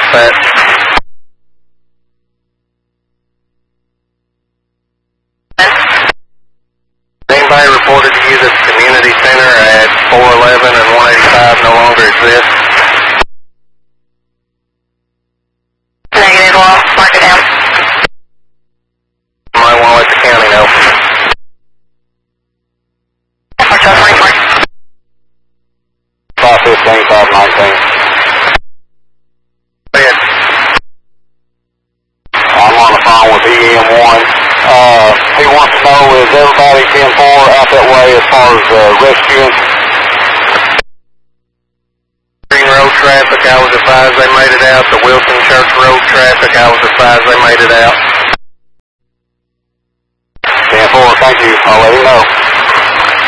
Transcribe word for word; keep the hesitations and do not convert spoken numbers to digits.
dispatch. Anybody reported to you that the community center at four eleven and one eighty-five no longer exists? Negative, we'll mark it down. You might want to let the county know. five fifteen, five nineteen. I'm on the phone with E M one. Uh, he wants to know, is everybody ten four out that way as far as uh, rescuing? Green Road traffic, I was advised they made it out. The Wilson Church Road traffic, I was advised they made it out. ten four, thank you. I'll let him know.